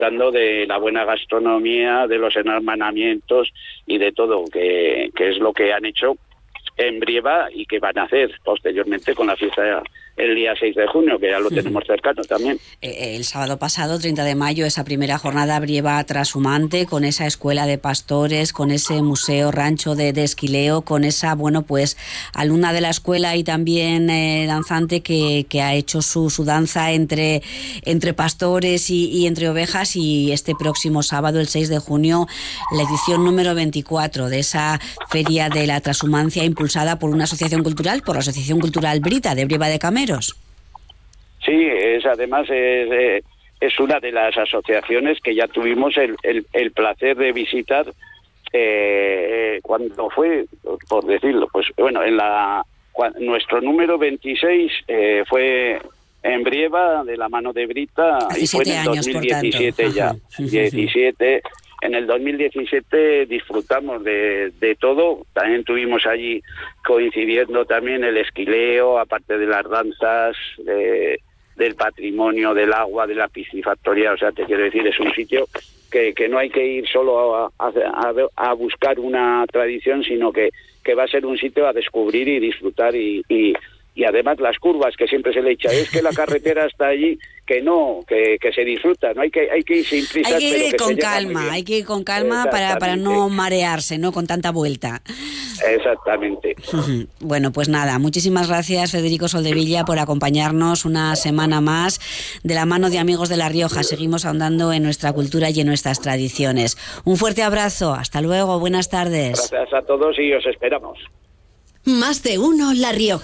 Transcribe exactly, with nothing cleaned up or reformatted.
disfrutando de la buena gastronomía, de los hermanamientos y de todo, que, que es lo que han hecho en Brieva y que van a hacer posteriormente con la fiesta el día seis de junio, que ya lo tenemos cercano también. El sábado pasado, treinta de mayo, esa primera jornada Brieva Trashumante, con esa escuela de pastores, con ese museo rancho de, de Esquileo, con esa, bueno, pues, alumna de la escuela y también eh, danzante que, que ha hecho su, su danza entre, entre pastores y, y entre ovejas, y este próximo sábado, el seis de junio, la edición número veinticuatro de esa Feria de la Trashumancia, impulsada por una asociación cultural, por la Asociación Cultural Brita de Brieva de Cameros. Sí, es además es, es una de las asociaciones que ya tuvimos el, el, el placer de visitar eh, cuando fue, por decirlo, pues bueno, en la nuestro número veintiséis eh, fue en Brieva, de la mano de Brita, y fue en el años, dos mil diecisiete ya, diecisiete. En el dos mil diecisiete disfrutamos de, de todo, también tuvimos allí coincidiendo también el esquileo, aparte de las danzas, de, del patrimonio, del agua, de la piscifactoría, o sea, te quiero decir, es un sitio que, que no hay que ir solo a, a, a buscar una tradición, sino que, que va a ser un sitio a descubrir y disfrutar y... y y además las curvas que siempre se le echa, es que la carretera está allí, que no, que, que se disfruta, no hay que hay que ir sin prisas, hay que ir pero que con se calma, hay que ir con calma para, para no marearse, ¿no? Con tanta vuelta. Exactamente. Bueno, pues nada, muchísimas gracias, Federico Soldevilla, por acompañarnos una semana más de la mano de Amigos de La Rioja. Seguimos ahondando en nuestra cultura y en nuestras tradiciones. Un fuerte abrazo, hasta luego, buenas tardes. Gracias a todos y os esperamos. Más de uno La Rioja.